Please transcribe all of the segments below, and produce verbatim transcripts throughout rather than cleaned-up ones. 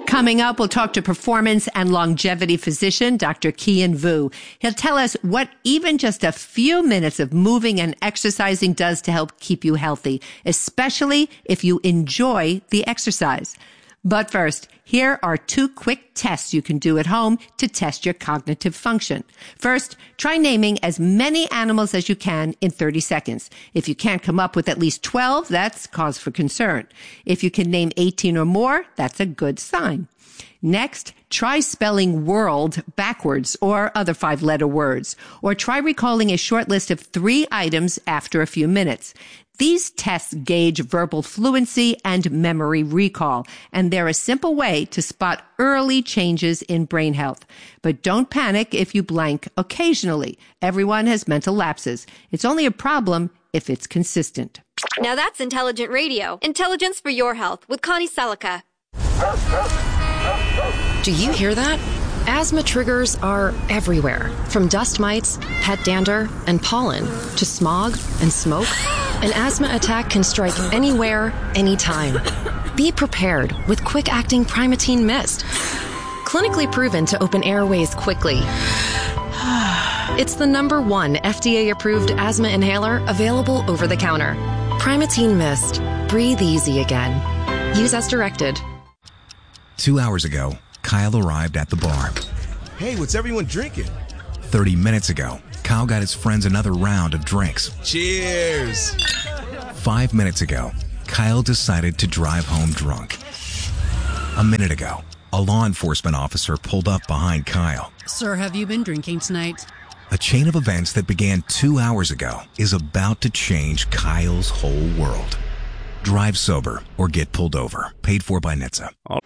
Coming up, we'll talk to performance and longevity physician, Doctor Kian Vu. He'll tell us what even just a few minutes of moving and exercising does to help keep you healthy, especially if you enjoy the exercise. But first, here are two quick tests you can do at home to test your cognitive function. First, try naming as many animals as you can in thirty seconds. If you can't come up with at least twelve, that's cause for concern. If you can name eighteen or more, that's a good sign. Next, try spelling world backwards or other five-letter words, or try recalling a short list of three items after a few minutes. These tests gauge verbal fluency and memory recall, and they're a simple way to spot early changes in brain health. But don't panic if you blank occasionally. Everyone has mental lapses. It's only a problem if it's consistent. Now that's Intelligent Radio. Intelligence for your health with Connie Selica. Do you hear that? Asthma triggers are everywhere, from dust mites, pet dander, and pollen, to smog and smoke. An asthma attack can strike anywhere, anytime. Be prepared with quick-acting Primatene Mist. Clinically proven to open airways quickly. It's the number one F D A-approved asthma inhaler available over the counter. Primatene Mist. Breathe easy again. Use as directed. Two hours ago, Kyle arrived at the bar. Hey, what's everyone drinking? thirty minutes ago, Kyle got his friends another round of drinks. Cheers! Five minutes ago, Kyle decided to drive home drunk. A minute ago, a law enforcement officer pulled up behind Kyle. Sir, have you been drinking tonight? A chain of events that began two hours ago is about to change Kyle's whole world. Drive sober or get pulled over. Paid for by N H T S A.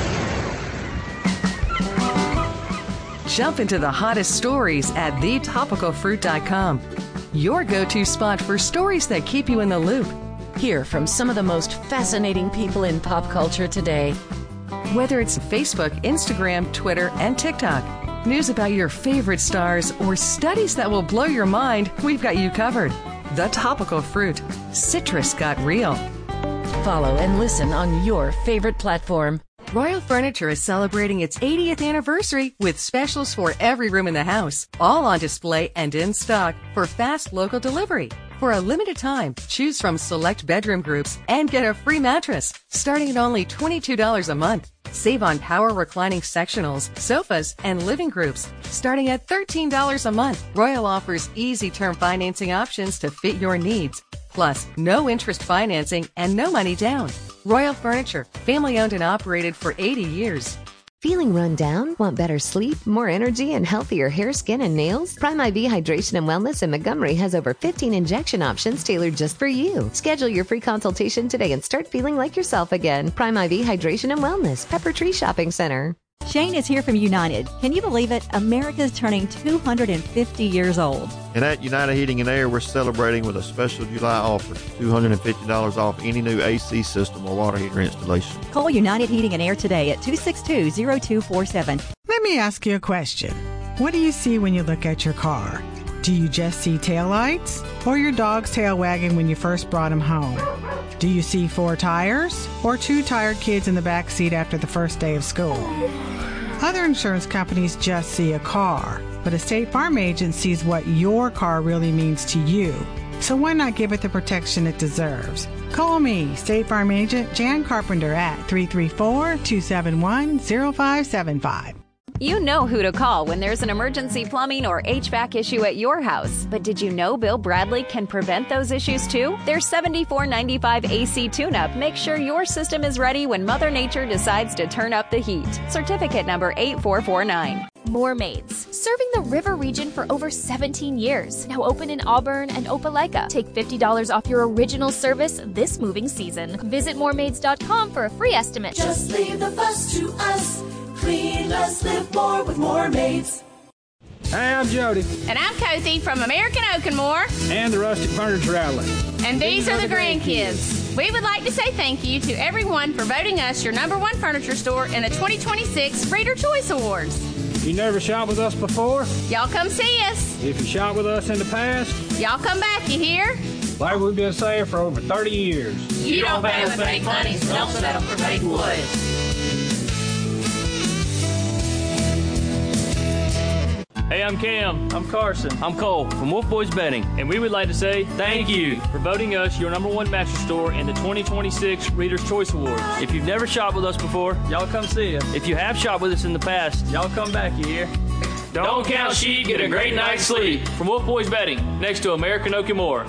Jump into the hottest stories at the topical fruit dot com. Your go-to spot for stories that keep you in the loop. Hear from some of the most fascinating people in pop culture today. Whether it's Facebook, Instagram, Twitter, and TikTok, news about your favorite stars, or studies that will blow your mind, we've got you covered. The Topical Fruit. Citrus got real. Follow and listen on your favorite platform. Royal Furniture is celebrating its eightieth anniversary with specials for every room in the house, all on display and in stock for fast local delivery. For a limited time, choose from select bedroom groups and get a free mattress, starting at only twenty-two dollars a month. Save on power reclining sectionals, sofas, and living groups, starting at thirteen dollars a month. Royal offers easy term financing options to fit your needs. Plus, no interest financing and no money down. Royal Furniture, family-owned and operated for eighty years. Feeling run down? Want better sleep, more energy, and healthier hair, skin, and nails? Prime I V Hydration and Wellness in Montgomery has over fifteen injection options tailored just for you. Schedule your free consultation today and start feeling like yourself again. Prime I V Hydration and Wellness, Pepper Tree Shopping Center. Shane is here from United. Can you believe it? America's turning two hundred fifty years old. And at United Heating and Air, we're celebrating with a special July offer, two hundred fifty dollars off any new A C system or water heater installation. Call United Heating and Air today at two six two, zero two four seven. Let me ask you a question. What do you see when you look at your car? Do you just see taillights or your dog's tail wagging when you first brought him home? Do you see four tires or two tired kids in the back seat after the first day of school? Other insurance companies just see a car, but a State Farm agent sees what your car really means to you. So why not give it the protection it deserves? Call me, State Farm agent Jan Carpenter at three three four, two seven one, zero five seven five. You know who to call when there's an emergency plumbing or H V A C issue at your house. But did you know Bill Bradley can prevent those issues too? Their seventy-four ninety-five A C tune-up makes sure your system is ready when Mother Nature decides to turn up the heat. Certificate number eight four four nine. More Maids, serving the river region for over seventeen years. Now open in Auburn and Opelika. Take fifty dollars off your original service this moving season. Visit more maids dot com for a free estimate. Just leave the fuss to us. Clean less, live more with More Maids. Hey, I'm Jody. And I'm Cozy from American Oak and More. And the Rustic Furniture Outlet. And these, these are, are the grandkids. grandkids. We would like to say thank you to everyone for voting us your number one furniture store in the twenty twenty-six Reader Choice Awards. You never shopped with us before? Y'all come see us. If you shopped with us in the past? Y'all come back, you hear? Like we've been saying for over thirty years. You, you don't pay with fake money, so don't settle for fake wood. Hey, I'm Cam. I'm Carson. I'm Cole from Wolf Boys Betting. And we would like to say thank you for voting us your number one mattress store in the twenty twenty-six Reader's Choice Awards. If you've never shopped with us before, y'all come see us. If you have shopped with us in the past, y'all come back, you hear? Don't, Don't count sheep, get a great night's sleep. From Wolf Boys Betting, next to American Okimura.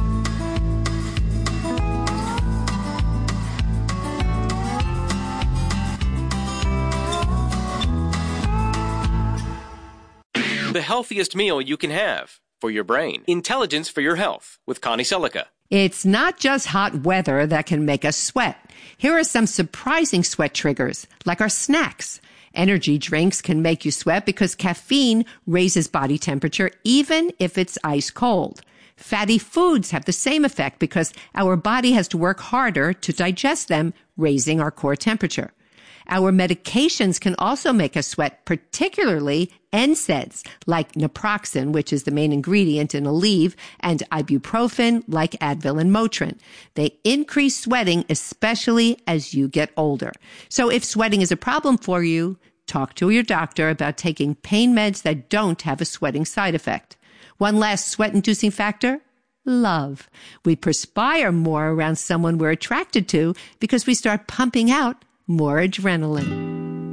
The healthiest meal you can have for your brain. Intelligence for your health with Connie Selica. It's not just hot weather that can make us sweat. Here are some surprising sweat triggers, like our snacks. Energy drinks can make you sweat because caffeine raises body temperature even if it's ice cold. Fatty foods have the same effect because our body has to work harder to digest them, raising our core temperature. Our medications can also make us sweat, particularly N SAIDs, like naproxen, which is the main ingredient in Aleve, and ibuprofen, like Advil and Motrin. They increase sweating, especially as you get older. So if sweating is a problem for you, talk to your doctor about taking pain meds that don't have a sweating side effect. One last sweat-inducing factor: love. We perspire more around someone we're attracted to because we start pumping out more adrenaline.